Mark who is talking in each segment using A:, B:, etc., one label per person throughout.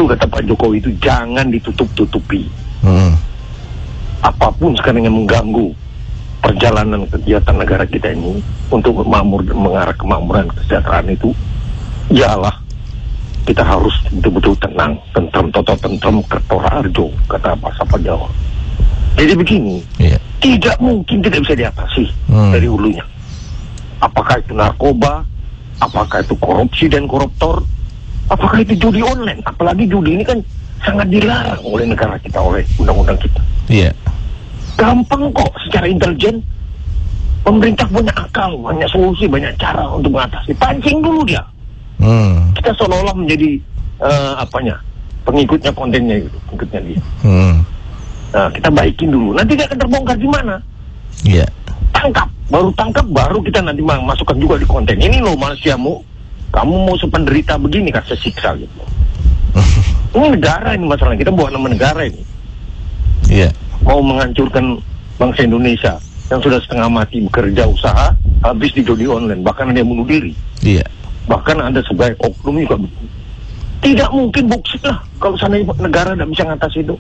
A: kata Pak Jokowi itu jangan ditutup-tutupi. Apapun sekarang yang mengganggu perjalanan kegiatan negara kita ini untuk makmur dan mengarah kemakmuran kesejahteraan itu, ialah kita harus betul-betul tenang, tentrem kertora arjo, kata bahasa Jawa. Jadi begini, tidak mungkin tidak bisa diatasi dari hulunya. Apakah itu narkoba, apakah itu korupsi dan koruptor, apakah itu judi online. Apalagi judi ini kan sangat dilarang oleh negara kita, oleh undang-undang kita. Gampang kok secara intelijen. Pemerintah punya akal, banyak solusi, banyak cara untuk mengatasi. Pancing dulu dia. Kita seolah-olah menjadi pengikutnya kontennya gitu, pengikutnya dia. Nah, kita baikin dulu. Nanti dia akan terbongkar di mana? Tangkap, baru kita nanti masukkan juga di konten. Ini loh manusiamu, kamu mau sependerita begini kan, sesiksa gitu. Ini negara ini masalahnya, kita buat nama negara ini. Mau menghancurkan bangsa Indonesia yang sudah setengah mati bekerja usaha, habis di judi online, bahkan ada yang bunuh diri. Bahkan ada sebaik oknum juga. Tidak mungkin buksit lah kalau seandainya negara tidak bisa ngatasi itu.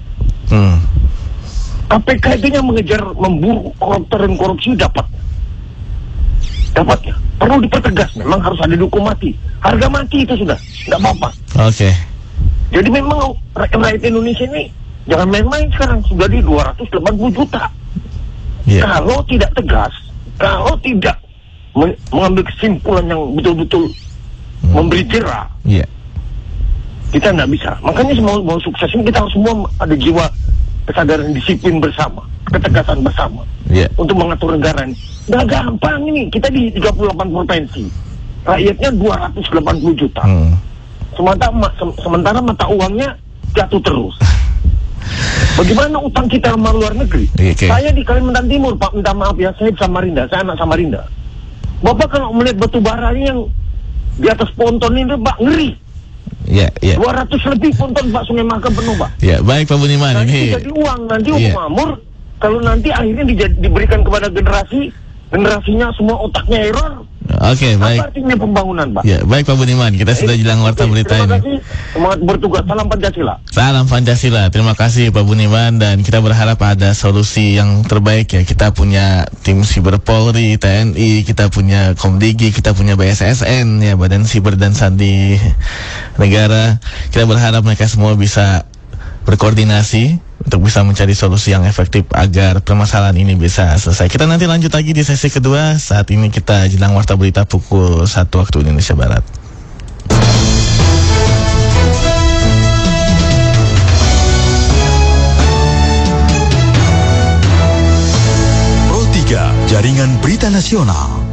A: KPK itu yang mengejar, memburu koruptor dan korupsi dapatnya. Perlu dipertegas, memang harus ada dihukum mati. Harga mati itu sudah, tidak apa-apa. Jadi memang rakyat Indonesia ini jangan main-main sekarang, sudah di 280 juta. Kalau tidak tegas, kalau tidak mengambil kesimpulan yang betul-betul memberi jerah, kita tidak bisa. Makanya mau sukses ini kita harus semua ada jiwa kesadaran disiplin bersama, ketegasan bersama untuk mengatur negara ini. Nggak gampang ini, kita di 38 provinsi, rakyatnya 280 juta. Sementara mata uangnya jatuh terus. Bagaimana utang kita sama luar negeri? Saya di Kalimantan Timur, Pak, minta maaf ya, saya Samarinda, saya anak Samarinda. Bapak kalau melihat batu bara ini yang di atas ponton ini, Pak, ngeri. 200 lebih ponton, Pak, Sungai Mahakam penuh, Pak.
B: Baik Pak Budiman,
A: ini jadi uang, nanti makmur, kalau nanti akhirnya diberikan kepada generasinya semua otaknya error.
B: Baik.
A: Apa artinya pembangunan, Pak?
B: Baik Pak Budiman, kita sudah jelang warta berita ini.
A: Terima kasih, semangat bertugas, salam Pancasila.
B: Salam Pancasila, terima kasih Pak Budiman, dan kita berharap ada solusi yang terbaik ya. Kita punya tim Siber Polri, TNI, kita punya Komdigi, kita punya BSSN ya, Badan Siber dan Sandi Negara. Kita berharap mereka semua bisa berkoordinasi untuk bisa mencari solusi yang efektif agar permasalahan ini bisa selesai. Kita nanti lanjut lagi di sesi kedua. Saat ini kita jelang warta berita pukul 1 waktu Indonesia Barat.
C: Pro 3, Jaringan Berita Nasional.